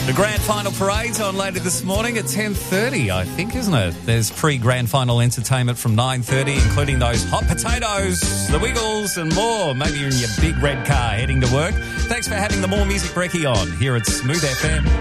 The grand final parade's on later this morning at 10:30, I think, isn't it? There's pre-grand final entertainment from 9:30, including those hot potatoes, the Wiggles and more. Maybe you're in your big red car heading to work. Thanks for having the More Music Brekkie on here at Smooth FM.